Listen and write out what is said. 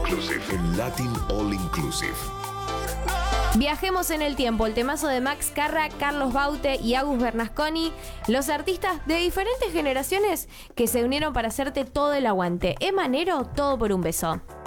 Inclusive. En Latin All Inclusive. Viajemos en el tiempo, el temazo de Max Carra, Carlos Baute y Agus Bernasconi, los artistas de diferentes generaciones que se unieron para hacerte todo el aguante. Emanero, todo por un beso.